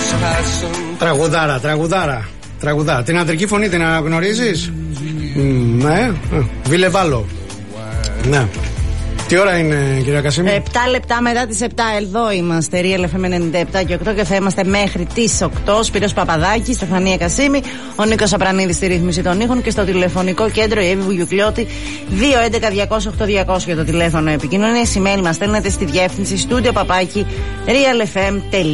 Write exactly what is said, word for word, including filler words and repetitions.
Τραγουδάρα, τραγουδάρα. Τραγουδά. Την αντρική φωνή την αναγνωρίζεις? Mm, ναι. Βιλεβάλο. Ναι. Τι ώρα είναι, κυρία Κασίμη? επτά λεπτά μετά τις επτά. Εδώ είμαστε. Real εφ εμ ενενήντα επτά και οκτώ και θα είμαστε μέχρι τις οκτώ. Σπύρος Παπαδάκης, Στεφανία Κασίμη, ο Νίκος Απρανίδης στη ρύθμιση των ήχων και στο τηλεφωνικό κέντρο η Εύη Βουγιουκλιώτη. Δύο έντεκα διακόσια οκτώ διακόσια για το τηλέφωνο επικοινωνία. Email μας στέλνετε στη διεύθυνση στούντιο παπάκι realfm.gr.